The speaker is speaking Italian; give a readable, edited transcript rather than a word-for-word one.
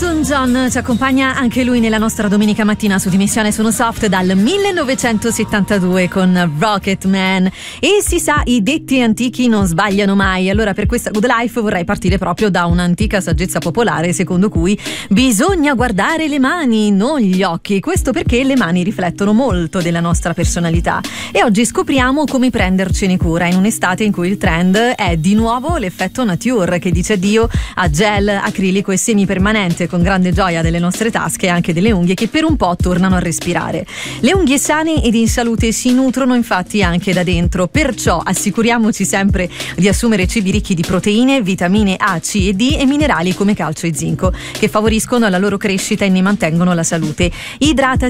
Elton John ci accompagna anche lui nella nostra domenica mattina su Dimissione Sono Soft dal 1972 con Rocket Man. E si sa, i detti antichi non sbagliano mai. Allora per questa Good Life vorrei partire proprio da un'antica saggezza popolare secondo cui bisogna guardare le mani, non gli occhi. Questo perché le mani riflettono molto della nostra personalità. E oggi scopriamo come prendercene cura in un'estate in cui il trend è di nuovo l'effetto nature, che dice addio a gel, acrilico e semipermanente, con grande gioia delle nostre tasche e anche delle unghie che per un po' tornano a respirare. Le unghie sane ed in salute si nutrono infatti anche da dentro, perciò assicuriamoci sempre di assumere cibi ricchi di proteine, vitamine A, C e D e minerali come calcio e zinco, che favoriscono la loro crescita e ne mantengono la salute. Idratati